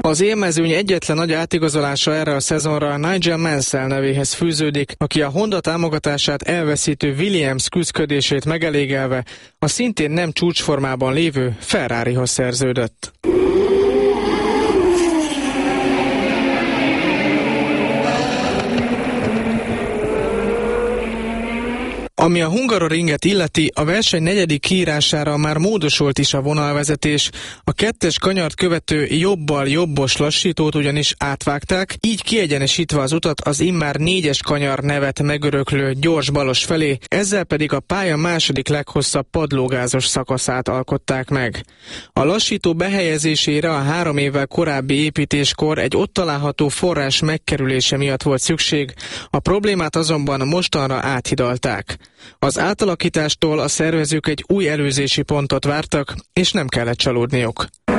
Az élmezőny egyetlen nagy átigazolása erre a szezonra Nigel Mansell nevéhez fűződik, aki a Honda támogatását elveszítő Williams küszködését megelégelve a szintén nem csúcsformában lévő Ferrarihoz szerződött. Ami a Hungaroringet illeti, a verseny negyedik kiírására már módosult is a vonalvezetés. A kettes kanyart követő jobbal jobbos lassítót ugyanis átvágták, így kiegyenesítve az utat az immár négyes kanyar nevet megöröklő gyors balos felé, ezzel pedig a pálya második leghosszabb padlógázos szakaszát alkották meg. A lassító behelyezésére a 3 évvel korábbi építéskor egy ott található forrás megkerülése miatt volt szükség, a problémát azonban mostanra áthidalták. Az átalakítástól a szervezők egy új előzési pontot vártak, és nem kellett csalódniuk.